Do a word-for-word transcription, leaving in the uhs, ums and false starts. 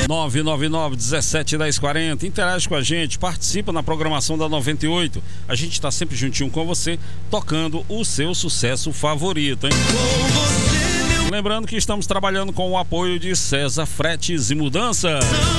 nove nove nove, dezessete, dez, quarenta. Interage com a gente, participa na programação da noventa e oito. A gente está sempre juntinho com você, tocando o seu sucesso favorito, hein? Lembrando que estamos trabalhando com o apoio de César Fretes e Mudanças.